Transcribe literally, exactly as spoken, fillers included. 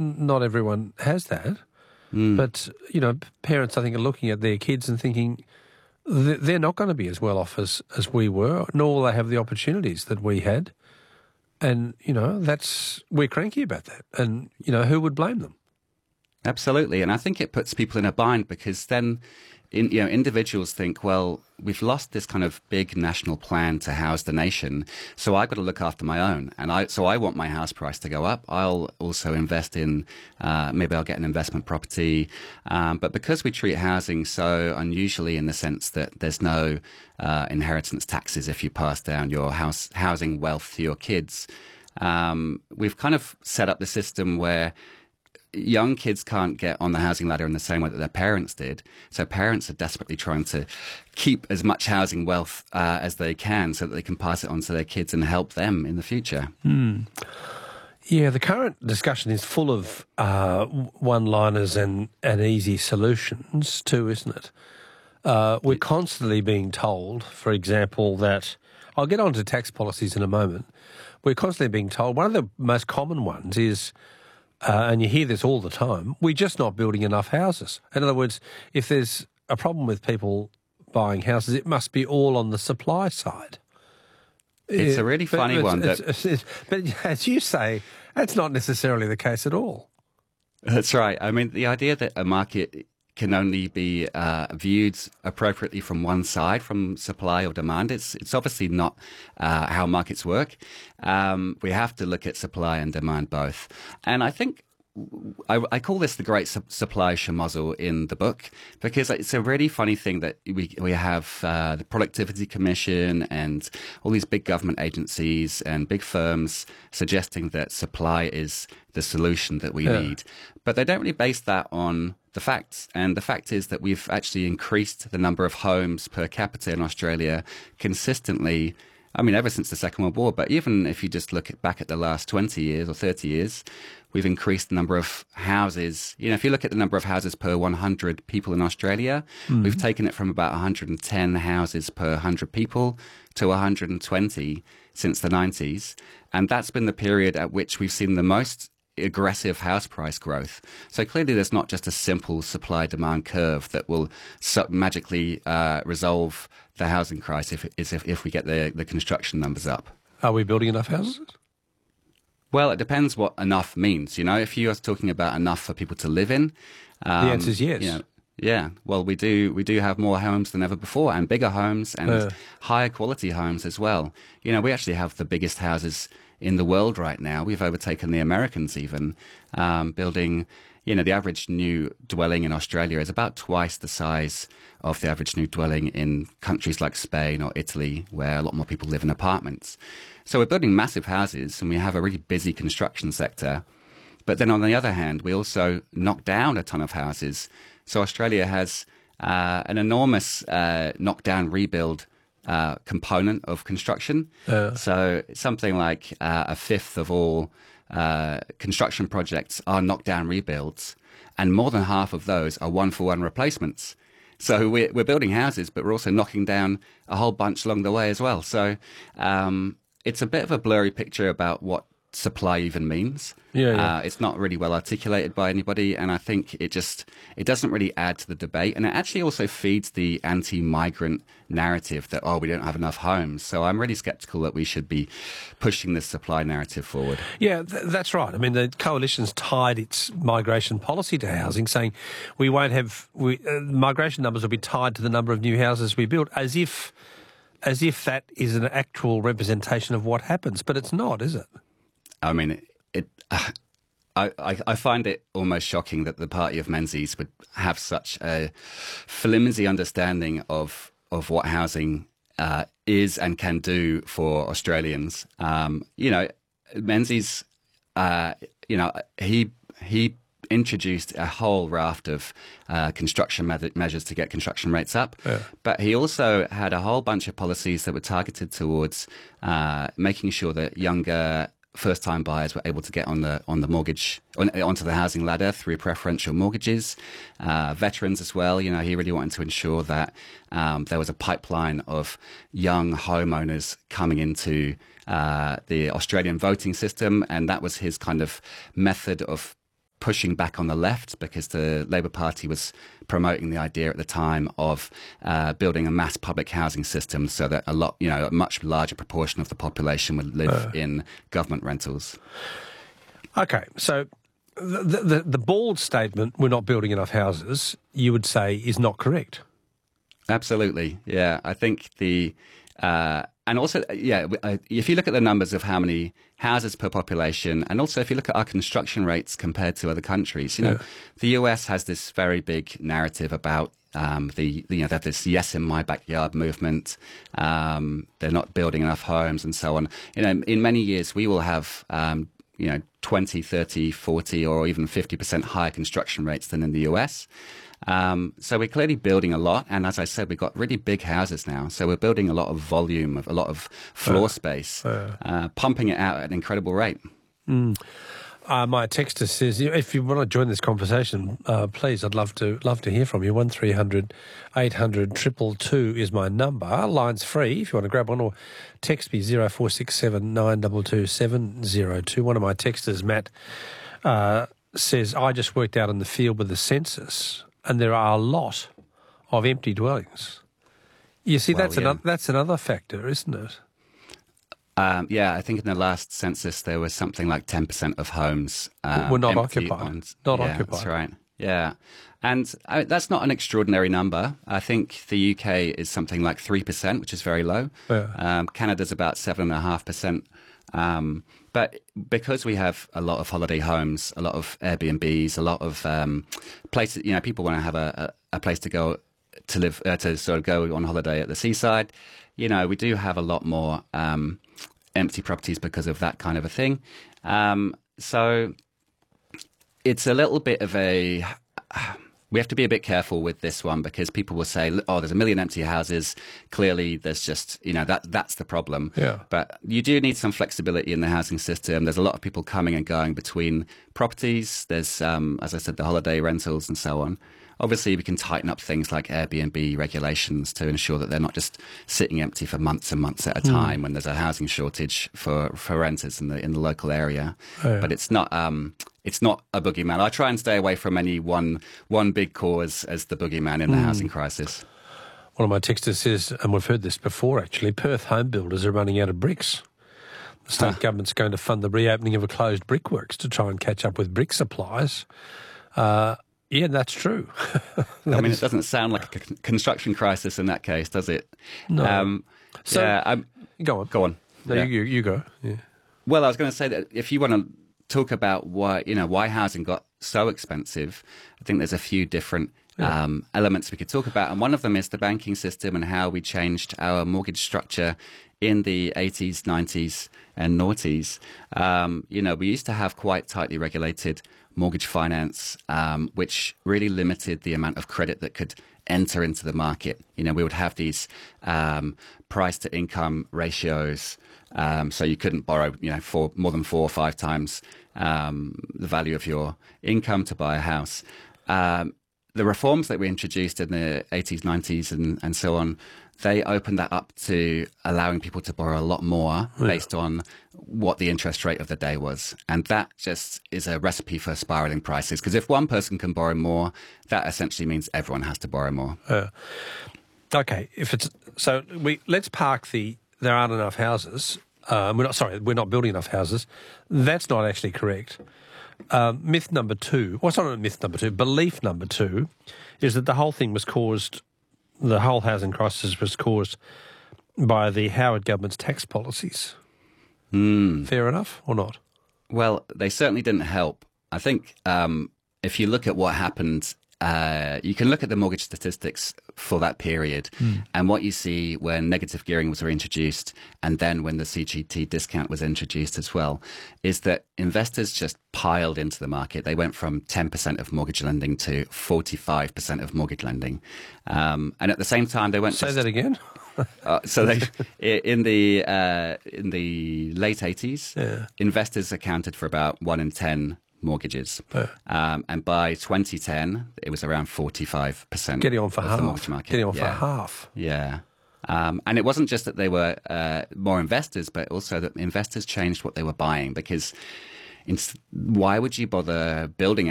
n- not everyone has that. Mm. But, you know, parents, I think, are looking at their kids and thinking th- they're not going to be as well off as, as we were, nor will they have the opportunities that we had. And, you know, that's, we're cranky about that. And, you know, who would blame them? Absolutely. And I think it puts people in a bind because then, in, you know, individuals think, well, we've lost this kind of big national plan to house the nation. So I've got to look after my own. And I, so I want my house price to go up. I'll also invest in, uh, maybe I'll get an investment property. Um, but because we treat housing so unusually in the sense that there's no uh, inheritance taxes if you pass down your house housing wealth to your kids, um, we've kind of set up the system where young kids can't get on the housing ladder in the same way that their parents did. So parents are desperately trying to keep as much housing wealth uh, as they can so that they can pass it on to their kids and help them in the future. Mm. Yeah, the current discussion is full of uh, one-liners and, and easy solutions too, isn't it? Uh, we're constantly being told, for example, that... I'll get on to tax policies in a moment. We're constantly being told, one of the most common ones is... Uh, and you hear this all the time, we're just not building enough houses. In other words, if there's a problem with people buying houses, it must be all on the supply side. It's a really but, funny but, one. It's, That, it's, it's, but as you say, that's not necessarily the case at all. That's right. I mean, the idea that a market can only be uh, viewed appropriately from one side, from supply or demand. It's it's obviously not uh, how markets work. Um, we have to look at supply and demand both. And I think I, I call this the great su- supply schmozzle in the book because it's a really funny thing that we we have uh, the Productivity Commission and all these big government agencies and big firms suggesting that supply is the solution that we yeah. need. But they don't really base that on the facts. And the fact is that we've actually increased the number of homes per capita in Australia consistently, I mean, ever since the Second World War. But even if you just look at, back at the last twenty years or thirty years, we've increased the number of houses. You know, if you look at the number of houses per one hundred people in Australia, mm. we've taken it from about one hundred ten houses per one hundred people to one hundred twenty since the nineties. And that's been the period at which we've seen the most aggressive house price growth. So clearly there's not just a simple supply-demand curve that will so magically uh, resolve the housing crisis if, if, if we get the, the construction numbers up. Are we building enough houses? Well, it depends what enough means. You know, if you are talking about enough for people to live in... Um, the answer is yes. You know, yeah, well, we do we do have more homes than ever before and bigger homes and uh. higher quality homes as well. You know, we actually have the biggest houses in the world right now. We've overtaken the Americans even, um, building, you know, the average new dwelling in Australia is about twice the size of the average new dwelling in countries like Spain or Italy, where a lot more people live in apartments. So we're building massive houses and we have a really busy construction sector. But then on the other hand, we also knock down a ton of houses. So Australia has uh, an enormous uh, knock-down rebuild Uh, component of construction. Uh. So something like uh, a fifth of all uh, construction projects are knockdown rebuilds, and more than half of those are one-for-one replacements. So we're, we're building houses, but we're also knocking down a whole bunch along the way as well. So um, it's a bit of a blurry picture about what supply even means. Yeah, yeah. Uh, it's not really well articulated by anybody, and I think it just it doesn't really add to the debate, and it actually also feeds the anti-migrant narrative that, oh, we don't have enough homes. So I'm really skeptical that we should be pushing this supply narrative forward. Yeah, th that's right. I mean, the coalition's tied its migration policy to housing, saying we won't have we, uh, migration numbers will be tied to the number of new houses we build, as if as if that is an actual representation of what happens, but it's not, is it? I mean, it. it uh, I, I, I find it almost shocking that the party of Menzies would have such a flimsy understanding of of what housing uh, is and can do for Australians. Um, you know, Menzies, uh, you know, he he introduced a whole raft of uh, construction me measures to get construction rates up, yeah. But he also had a whole bunch of policies that were targeted towards uh, making sure that younger first-time buyers were able to get on the on the mortgage on, onto the housing ladder through preferential mortgages. Uh, veterans as well. You know, he really wanted to ensure that um, there was a pipeline of young homeowners coming into uh, the Australian voting system, and that was his kind of method of pushing back on the left because the Labour Party was promoting the idea at the time of uh, building a mass public housing system so that a lot, you know, a much larger proportion of the population would live uh. in government rentals. Okay, so the, the the bald statement, we're not building enough houses, you would say is not correct. Absolutely, yeah. I think the... Uh, and also, yeah, if you look at the numbers of how many houses per population, and also if you look at our construction rates compared to other countries, you know, yeah. the U S has this very big narrative about um, the, you know, they have this yes in my backyard movement. Um, they're not building enough homes and so on. You know, in many years, we will have, um, you know, twenty, thirty, forty, or even fifty percent higher construction rates than in the U S. Um, so we're clearly building a lot, and as I said, we've got really big houses now. So we're building a lot of volume, of a lot of floor uh, space, uh, uh, pumping it out at an incredible rate. Mm. Uh, my texter says, if you want to join this conversation, uh, please, I'd love to love to hear from you. One three hundred eight hundred two two two is my number. Line's free if you want to grab one, or text me zero four six seven nine two two seven zero two. One of my texters, Matt, uh, says, I just worked out in the field with the census, and there are a lot of empty dwellings. You see, well, that's yeah. another that's another factor, isn't it? Um, yeah, I think in the last census there was something like ten percent of homes um, were not occupied. Ones. Not yeah, occupied. That's right. Yeah, and uh, that's not an extraordinary number. I think the U K is something like three percent, which is very low. Yeah. Um, Canada's about seven and a half percent. Um, but because we have a lot of holiday homes, a lot of Airbnbs, a lot of um, places, you know, people want to have a, a, a place to go to live, uh, to sort of go on holiday at the seaside. You know, we do have a lot more um, empty properties because of that kind of a thing. Um, so it's a little bit of a... We have to be a bit careful with this one because people will say, oh, there's a million empty houses. Clearly, there's just, you know, that that's the problem. Yeah. But you do need some flexibility in the housing system. There's a lot of people coming and going between properties. There's, um, as I said, the holiday rentals and so on. Obviously, we can tighten up things like Airbnb regulations to ensure that they're not just sitting empty for months and months at a time mm. when there's a housing shortage for, for renters in the in the local area. Oh, yeah. But it's not um, it's not a boogeyman. I try and stay away from any one one big cause as the boogeyman in the mm. housing crisis. One of my texters says, and we've heard this before actually, Perth home builders are running out of bricks. The state huh. government's going to fund the reopening of a closed brickworks to try and catch up with brick supplies. Uh, Yeah, that's true. that I mean, is... it doesn't sound like a construction crisis in that case, does it? No. Um, so, yeah, I'm, go on. Go on. No, yeah. you, you go. Yeah. Well, I was going to say that if you want to talk about why, you know, why housing got so expensive, I think there's a few different yeah. um, elements we could talk about. And one of them is the banking system and how we changed our mortgage structure in the eighties, nineties and noughties. Um, you know, we used to have quite tightly regulated mortgage finance, um, which really limited the amount of credit that could enter into the market. You know, we would have these um, price to income ratios, um, so you couldn't borrow, you know, for more than four or five times um, the value of your income to buy a house. Um, the reforms that we introduced in the eighties, nineties, and, and so on, they opened that up to allowing people to borrow a lot more yeah. based on what the interest rate of the day was. And that just is a recipe for spiraling prices. Because if one person can borrow more, that essentially means everyone has to borrow more. Uh, okay, if it's so, we let's park the there aren't enough houses. Um, we're not sorry, we're not building enough houses. That's not actually correct. Um, myth number two, well, it's not myth number two. Belief number two is that the whole thing was caused. The whole housing crisis was caused by the Howard government's tax policies. Mm. Fair enough or not? Well, they certainly didn't help. I think um, if you look at what happened, uh, you can look at the mortgage statistics for that period. Mm. And what you see when negative gearing was reintroduced and then when the C G T discount was introduced as well, is that investors just piled into the market. They went from ten percent of mortgage lending to forty-five percent of mortgage lending. Um, and at the same time, they went... Say just, that again? uh, so they, in the uh, in the late eighties, yeah. investors accounted for about one in ten mortgages. Yeah. Um, and by twenty ten, it was around forty-five percent Getting on for of half. the mortgage market. Getting on yeah. for half. Yeah. Um, and it wasn't just that they were uh, more investors, but also that investors changed what they were buying because in, why would you bother building